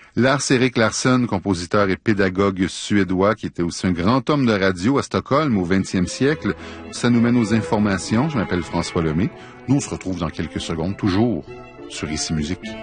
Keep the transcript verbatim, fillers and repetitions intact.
Lars-Erik Larsson, compositeur et pédagogue suédois, qui était aussi un grand homme de radio à Stockholm au vingtième siècle. Ça nous mène aux informations. Je m'appelle François Lemay. Nous, on se retrouve dans quelques secondes, toujours sur Ici Musique.